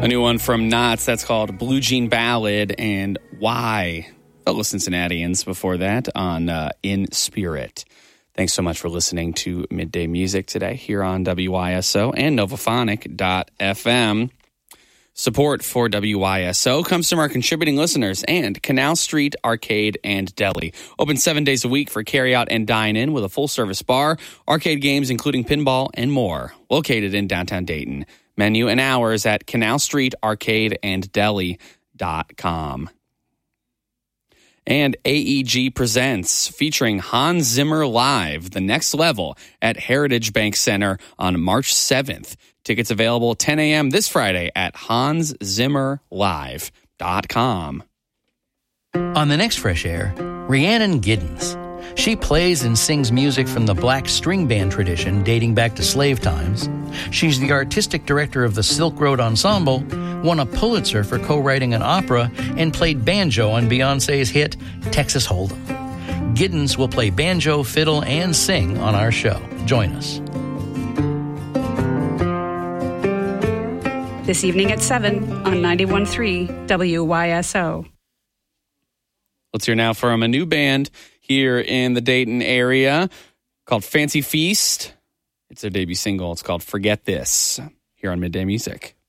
A new one from Knots, that's called Blue Jean Ballad, and Why? Fellow Cincinnatians before that on In Spirit. Thanks so much for listening to Midday Music today here on WYSO and Novophonic.fm. Support for WYSO comes from our contributing listeners and Canal Street Arcade and Deli. Open 7 days a week for carry-out and dine-in with a full-service bar, arcade games including pinball, and more. Located in downtown Dayton. Menu and hours at canalstreetarcadeanddeli.com. And AEG Presents, featuring Hans Zimmer Live, The Next Level, at Heritage Bank Center on March 7th. Tickets available 10 a.m. this Friday at hanszimmerlive.com. On the next Fresh Air, Rhiannon Giddens. She plays and sings music from the black string band tradition dating back to slave times. She's the artistic director of the Silk Road Ensemble, won a Pulitzer for co-writing an opera, and played banjo on Beyoncé's hit Texas Hold'em. Giddens will play banjo, fiddle, and sing on our show. Join us. This evening at 7 on 91.3 WYSO. Let's hear now from a new band here in the Dayton area called Fancy Feast. It's their debut single. It's called Forget This, here on Midday Music.